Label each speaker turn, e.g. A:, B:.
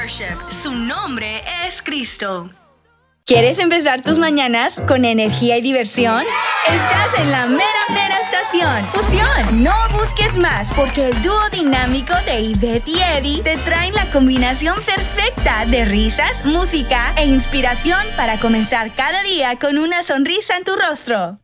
A: Worship. Su nombre es Cristo.
B: ¿Quieres empezar tus mañanas con energía y diversión? Estás en la mera estación. Fusión. No busques más porque el dúo dinámico de Ivette y Eddie te traen la combinación perfecta de risas, música e inspiración para comenzar cada día con una sonrisa en tu rostro.